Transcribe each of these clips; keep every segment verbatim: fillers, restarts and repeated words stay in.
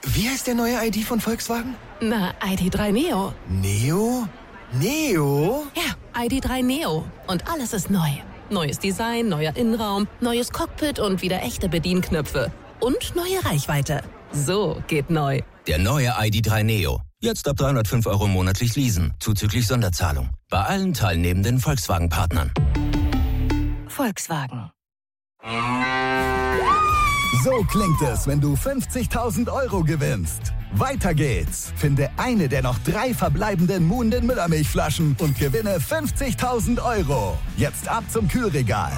Wie heißt der neue I D von Volkswagen? Na, I D drei Neo. Neo? Neo? Ja, I D drei Neo. Und alles ist neu. Neues Design, neuer Innenraum, neues Cockpit und wieder echte Bedienknöpfe. Und neue Reichweite. So geht neu. Der neue I D drei Neo. Jetzt ab dreihundertfünf Euro monatlich leasen, zuzüglich Sonderzahlung. Bei allen teilnehmenden Volkswagen-Partnern. Volkswagen. So klingt es, wenn du fünfzigtausend Euro gewinnst. Weiter geht's. Finde eine der noch drei verbleibenden Moon den Müllermilchflaschen und gewinne fünfzigtausend Euro. Jetzt ab zum Kühlregal.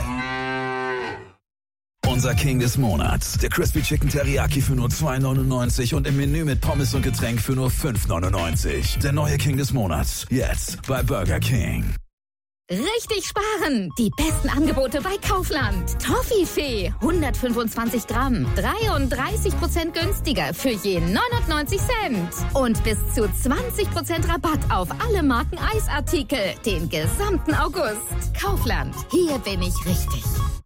Unser King des Monats. Der Crispy Chicken Teriyaki für nur zwei neunundneunzig und im Menü mit Pommes und Getränk für nur fünf neunundneunzig. Der neue King des Monats. Jetzt bei Burger King. Richtig sparen! Die besten Angebote bei Kaufland. Toffifee, hundertfünfundzwanzig Gramm, dreiunddreißig Prozent günstiger für je neunundneunzig Cent. Und bis zu zwanzig Prozent Rabatt auf alle Marken Eisartikel den gesamten August. Kaufland, hier bin ich richtig.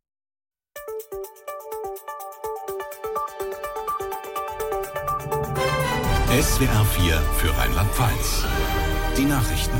S W R vier für Rheinland-Pfalz. Die Nachrichten.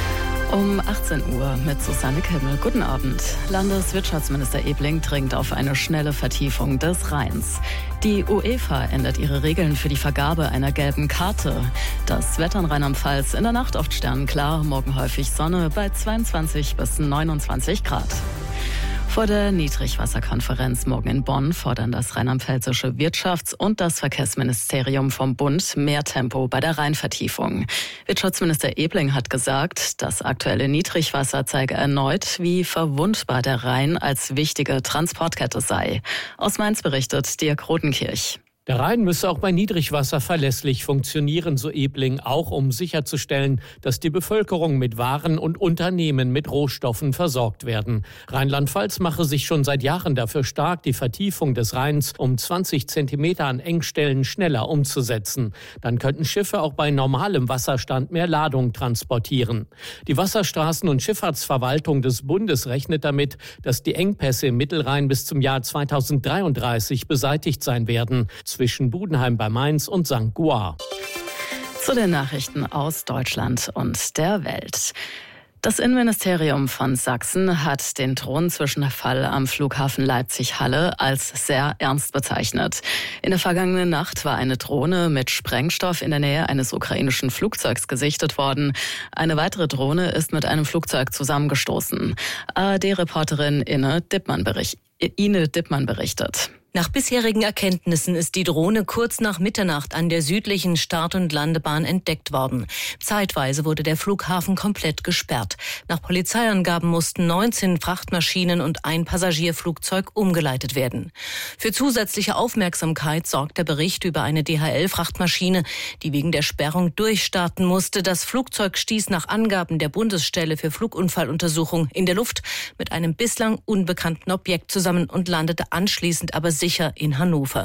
Um achtzehn Uhr mit Susanne Kimmel. Guten Abend. Landeswirtschaftsminister Ebling dringt auf eine schnelle Vertiefung des Rheins. Die UEFA ändert ihre Regeln für die Vergabe einer gelben Karte. Das Wetter in Rheinland-Pfalz in der Nacht oft sternenklar, morgen häufig Sonne bei zweiundzwanzig bis neunundzwanzig Grad. Vor der Niedrigwasserkonferenz morgen in Bonn fordern das rheinland-pfälzische Wirtschafts- und das Verkehrsministerium vom Bund mehr Tempo bei der Rheinvertiefung. Wirtschaftsminister Ebling hat gesagt, das aktuelle Niedrigwasser zeige erneut, wie verwundbar der Rhein als wichtige Transportkette sei. Aus Mainz berichtet Dirk Rodenkirch. Der Rhein müsse auch bei Niedrigwasser verlässlich funktionieren, so Ebling, auch um sicherzustellen, dass die Bevölkerung mit Waren und Unternehmen mit Rohstoffen versorgt werden. Rheinland-Pfalz mache sich schon seit Jahren dafür stark, die Vertiefung des Rheins um zwanzig Zentimeter an Engstellen schneller umzusetzen. Dann könnten Schiffe auch bei normalem Wasserstand mehr Ladung transportieren. Die Wasserstraßen- und Schifffahrtsverwaltung des Bundes rechnet damit, dass die Engpässe im Mittelrhein bis zum Jahr zweitausenddreiunddreißig beseitigt sein werden. Zwischen Budenheim bei Mainz und Sankt Goar. Zu den Nachrichten aus Deutschland und der Welt. Das Innenministerium von Sachsen hat den Drohnenzwischenfall am Flughafen Leipzig-Halle als sehr ernst bezeichnet. In der vergangenen Nacht war eine Drohne mit Sprengstoff in der Nähe eines ukrainischen Flugzeugs gesichtet worden. Eine weitere Drohne ist mit einem Flugzeug zusammengestoßen. A R D-Reporterin Ine Dippmann, bericht, Ine Dippmann berichtet. Nach bisherigen Erkenntnissen ist die Drohne kurz nach Mitternacht an der südlichen Start- und Landebahn entdeckt worden. Zeitweise wurde der Flughafen komplett gesperrt. Nach Polizeiangaben mussten neunzehn Frachtmaschinen und ein Passagierflugzeug umgeleitet werden. Für zusätzliche Aufmerksamkeit sorgt der Bericht über eine D H L-Frachtmaschine, die wegen der Sperrung durchstarten musste. Das Flugzeug stieß nach Angaben der Bundesstelle für Flugunfalluntersuchung in der Luft mit einem bislang unbekannten Objekt zusammen und landete anschließend aber sicher in Hannover.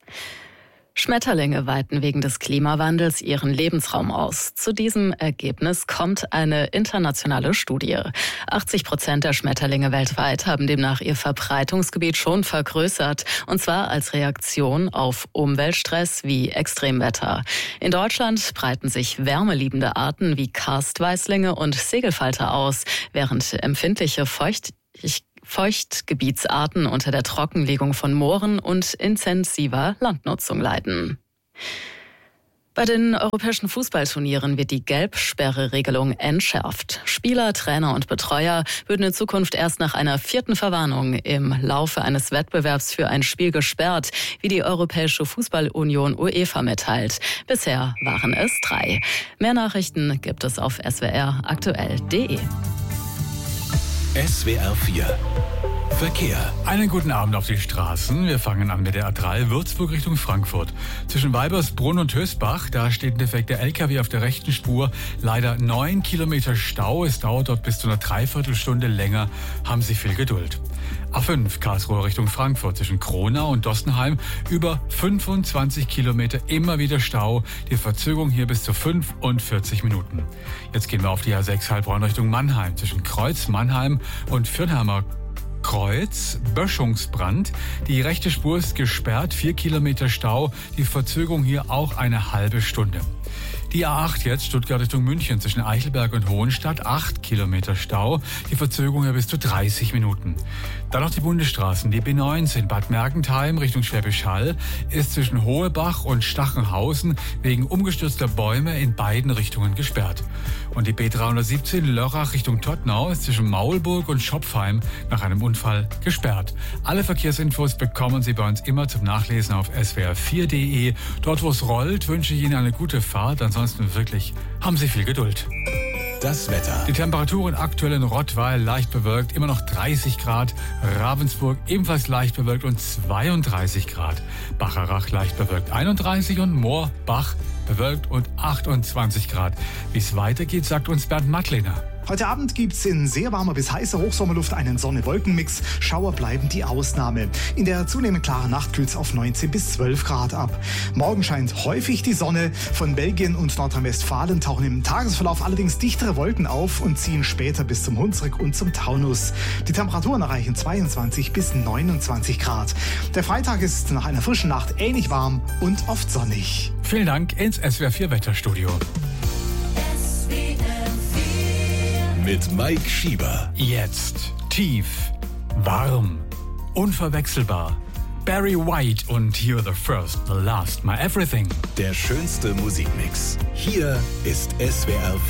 Schmetterlinge weiten wegen des Klimawandels ihren Lebensraum aus. Zu diesem Ergebnis kommt eine internationale Studie. achtzig Prozent der Schmetterlinge weltweit haben demnach ihr Verbreitungsgebiet schon vergrößert, und zwar als Reaktion auf Umweltstress wie Extremwetter. In Deutschland breiten sich wärmeliebende Arten wie Karstweißlinge und Segelfalter aus, während empfindliche Feucht Feuchtgebietsarten unter der Trockenlegung von Mooren und intensiver Landnutzung leiden. Bei den europäischen Fußballturnieren wird die Gelbsperre-Regelung entschärft. Spieler, Trainer und Betreuer würden in Zukunft erst nach einer vierten Verwarnung im Laufe eines Wettbewerbs für ein Spiel gesperrt, wie die Europäische Fußballunion UEFA mitteilt. Bisher waren es drei. Mehr Nachrichten gibt es auf s w r aktuell punkt d e. S W R vier Verkehr. Einen guten Abend auf die Straßen. Wir fangen an mit der A drei Würzburg Richtung Frankfurt. Zwischen Weibersbrunn und Hösbach, da steht ein defekter L K W auf der rechten Spur. Leider neun Kilometer Stau. Es dauert dort bis zu einer Dreiviertelstunde länger. Haben Sie viel Geduld. A fünf Karlsruhe Richtung Frankfurt zwischen Kronau und Dossenheim. Über fünfundzwanzig Kilometer immer wieder Stau. Die Verzögerung hier bis zu fünfundvierzig Minuten. Jetzt gehen wir auf die A sechs Heilbronn Richtung Mannheim zwischen Kreuz Mannheim und Fürnheimer Kreuz, Böschungsbrand. Die rechte Spur ist gesperrt, vier Kilometer Stau. Die Verzögerung hier auch eine halbe Stunde. Die A acht jetzt, Stuttgart Richtung München, zwischen Eichelberg und Hohenstadt, acht Kilometer Stau. Die Verzögerung hier bis zu dreißig Minuten. Dann noch die Bundesstraßen. Die B neunzehn Bad Mergentheim Richtung Schwäbisch Hall ist zwischen Hohebach und Stachenhausen wegen umgestürzter Bäume in beiden Richtungen gesperrt. Und die B dreihundertsiebzehn Lörrach Richtung Todtnau ist zwischen Maulburg und Schopfheim nach einem Unfall gesperrt. Alle Verkehrsinfos bekommen Sie bei uns immer zum Nachlesen auf S W R vier Punkt de. Dort, wo es rollt, wünsche ich Ihnen eine gute Fahrt. Ansonsten wirklich, haben Sie viel Geduld. Das Wetter. Die Temperaturen aktuell in Rottweil leicht bewölkt, immer noch dreißig Grad. Ravensburg ebenfalls leicht bewölkt und zweiunddreißig Grad. Bacharach leicht bewölkt einunddreißig und Moorbach bewölkt und achtundzwanzig Grad. Wie es weitergeht, sagt uns Bernd Mattlehner. Heute Abend gibt's in sehr warmer bis heißer Hochsommerluft einen Sonne-Wolken-Mix. Schauer bleiben die Ausnahme. In der zunehmend klaren Nacht kühlt's auf neunzehn bis zwölf Grad ab. Morgen scheint häufig die Sonne. Von Belgien und Nordrhein-Westfalen tauchen im Tagesverlauf allerdings dichtere Wolken auf und ziehen später bis zum Hunsrück und zum Taunus. Die Temperaturen erreichen zweiundzwanzig bis neunundzwanzig Grad. Der Freitag ist nach einer frischen Nacht ähnlich warm und oft sonnig. Vielen Dank ins S W R vier Wetterstudio. Mit Mike Schieber. Jetzt tief, warm, unverwechselbar. Barry White und You're the First, the Last, My Everything. Der schönste Musikmix. Hier ist S W R